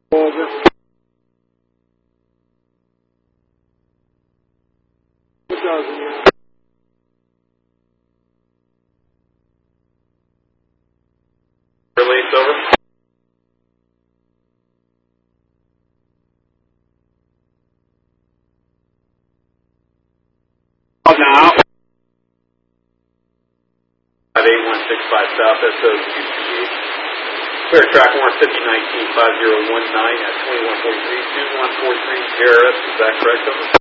Over. Release over. Now. 58165 South SO QCH. Clear track 15019 5019 at 2143 2143 KRS. Is that correct? Over.